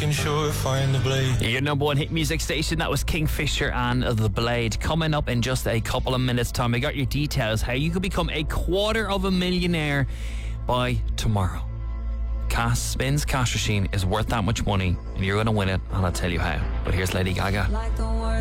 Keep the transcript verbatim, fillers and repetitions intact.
making sure I find the blade. Your number one hit music station, that was Kingfisher and The Blade. Coming up in just a couple of minutes' time, I got your details how you could become a quarter of a millionaire by tomorrow. Cass Spins Cash Machine is worth that much money, and you're going to win it, and I'll tell you how. But here's Lady Gaga. Like the word